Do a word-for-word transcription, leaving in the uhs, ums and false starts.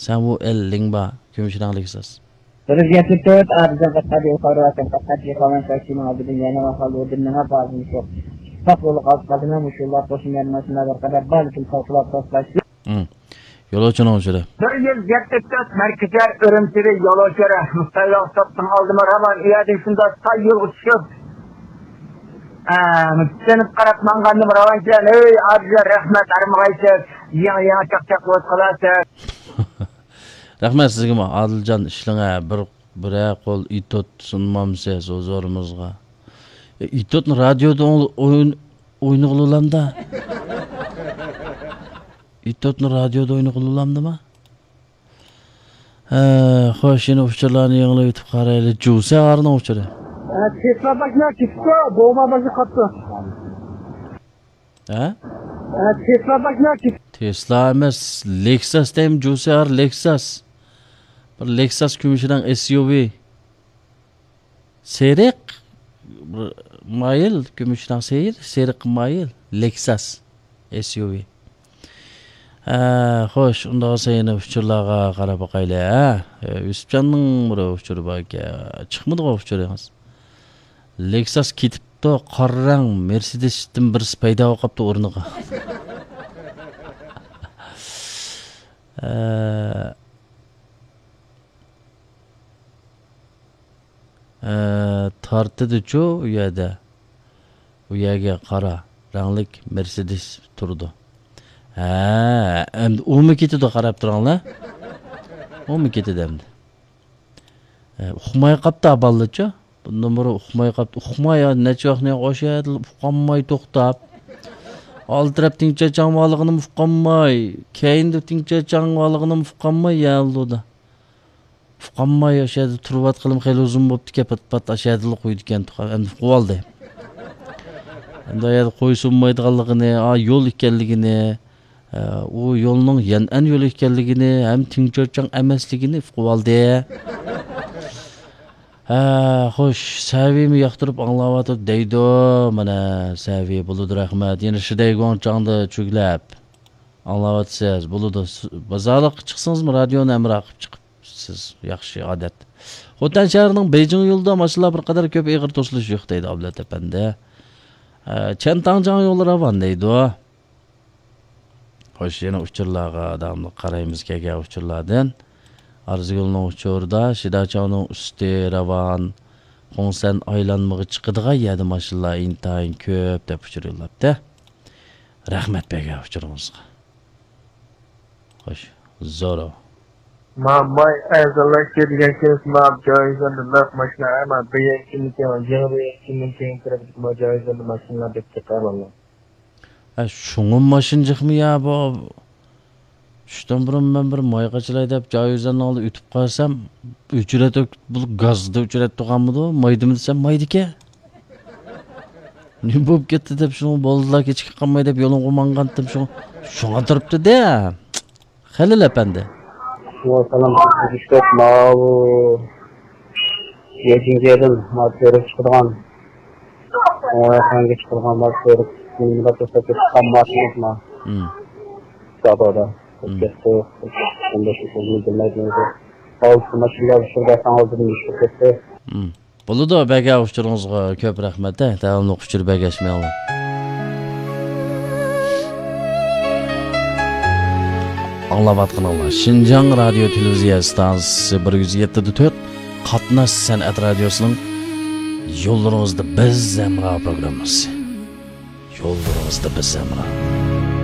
Sen bu elling ba Gümüşhane Lexus. Prezidentlik dört arıza katadi ukarıvatın katadi kalan şarkının adının yeni vakalı ödülüne bazı çok. Saf yolu kalkmadığına muşullar koşun yanmasına da kadar balkın kalkılar toplaştı. Yol açın oluşları. Bir yıl gerçekten merkezler örümseri yol açarı. Mustafa Sattın aldım araban iadesinde say yıl uçup. Mütsenip karatman kandım araban kilen. Ey arıza rahmet armağaysak. Yan yana çak çak boz kalarsak. Rahmet sizge ma Adılcan işliğe bir bir kol itot sunmamsiz o zorumuzga. İtotun radyoda oyun oyunu kılılamda. İtotun radyoda oyunu kılılamda mı? Eee, hoş yine uçurlarını yanıla yutup karayla cüse ağrına uçuru. Tesla'daki ne çıktı? Doğmadaki kattı. He? Tesla'daki ne çıktı? Tesla emez, Lexus deyim cüse ağır Lexus. Bir Lexus Gümüşhane S U V. Seyrek mayıl Gümüşhane seyir, seyrek mayıl Lexus S U V. Ha, hoş, onda seyini uçurlağa qara bakayla, ha. Yusupcanның bura uçuru bak ya. Çıkmadı o uçuruyağız. Lexus ketipti, qarrang Mercedes'tin birisi payda oqapti ornuğa. Eee Eee tartıdı ço u yerda. U yerga qara ranglik Mercedes turdi. Ha, endi u mu ketidi qarab turanglar? U mu ketidi endi? E, uqmay qapti aballichi. Bundan biri uqmay qapti. Uqmay necha vaqtni qo'shadi, uqolmay to'xtab. Oltirab tincha changvaligini uqolmay, keyinda tincha changvaligini uqolmay yaldi. Uqolmay o'shada turvat qilim xeyli uzun bo'pti, kapat-pat ashadili qo'ydi ekan, endi uqoldi. Endi ayada qo'ysunmaydiganligini, a yo'l ekanligini, u yo'lning yan'an yo'l ekanligini, ham tinchorchang emasligini uqoldi. Ha, xo'sh, saviymi yoqtirib anglayotib deydi, mana saviy bo'ladi rahmat. Yana shidaygon changda cho'glab anglayotsiz, bo'ladi. Bozorga chiqsangizmi, radioni amra qilib chiqibsiz. Yaxshi odat. Xotan shahrining Beijing yo'lida mashinalar bir qadar ko'p eg'ir to'silish yo'q deydi Ablat apandi. Chantangjan yo'li ravon deydi. Xo'sh, yana uchurlarga adamni qaraymiz kelgan uchurlardan. Arzigulning uchurda Shidachowning usti ravon, Qo'ngsan aylanmag'i chiqadigan yerda mashinalar intayin ko'p deb uchurilibdi. Rahmat bergan uchuringizga. Xo'sh, zo'ro. Ma may azallar kelgan kelsa joyizdan laf mashina ama beyankini kelgan joyizdan keyin kirib joyizdan mashinalar deb chiqaman. Ha, şunun maşıncıqmı ya bu? Şuşdan burun ben bir mayqaçılay dep joyizdan oldi ütüp qarsam, ücret bu gazda ücret to'qanmidi? Maydimi desam maydike. Ne bo'lib ketdi deb shuni bo'ldilar kechga qolmay deb yo'lin qo'mangandim shu. Shunga turibdi-da. Xalil apandi. Salam, işte mavu yedinci materi çıkırgan hangi çıkırgan materi bunlar da çok kammasız mı? Hmm. Sabahda. Kesin. Onda şu bunu bilmediğiniz. Altı maçlar şurada sanıldığım işte kesin. Hmm. Buludu bəgə uçurunuzğa köp rəhmət. Davamlı uçur bəgəşməyələr. Anlavatqınlar. Şinjan Radio Televiziya stansiyasi bir yuz yetti nöqta to'rt Qatnash san'at radiosuning Yo'llarimizda biz zamra programmasi. Yo'llarimizda biz zamra.